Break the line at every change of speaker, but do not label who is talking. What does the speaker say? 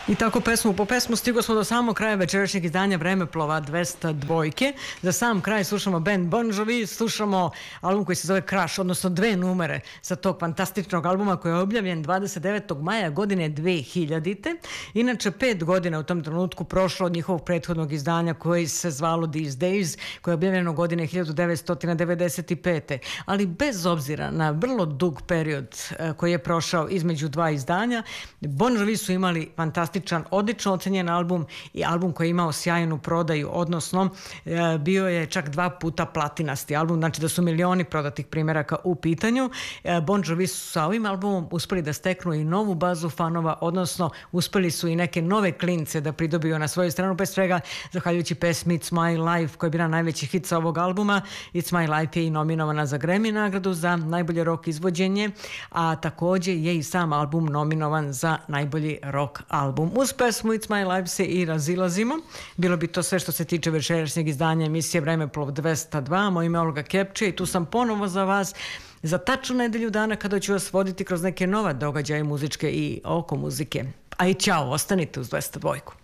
I tako pesmu po pesmu stigo smo do samog kraja večerašnjeg izdanja Vremeplova 202. Za sam kraj slušamo band Bon Jovi, slušamo album koji se zove Crash, odnosno 2 numere sa tog fantastičnog albuma koji je objavljen 29. maja godine 2000. Inače, 5 godina u tom trenutku prošlo od njihovog prethodnog izdanja koji se zvalo These Days, koje je objavljeno godine 1995. Ali bez obzira na vrlo dug period koji je prošao između dva izdanja, Bon Jovi su imali fantastičan, odlično ocenjen album i album koji je imao sjajnu prodaju, odnosno bio je čak 2 puta platinasti album, znači da su milioni prodatih primjeraka u pitanju. Bon Jovi su sa ovim albumom uspeli da steknu i novu bazu fanova, odnosno uspeli su i neke nove klince da pridobiju na svoju stranu, pre svega zahvaljujući pesmi It's My Life, koja je bila najveći hit sa ovog albuma. It's My Life je i nominovana za Grammy nagradu za najbolje rock izvođenje, a takođe je i sam album nominovan za najbolji rock album. Uz pesmu It's My Life se i razilazimo. Bilo bi to sve što se tiče večerašnjeg izdanja emisije Vremeplov 202. Moje ime je Olga Kepče i tu sam ponovo za vas za tačno nedelju dana kada ću vas voditi kroz neke nove događaje muzičke i oko muzike. A i ćao, ostanite uz 202.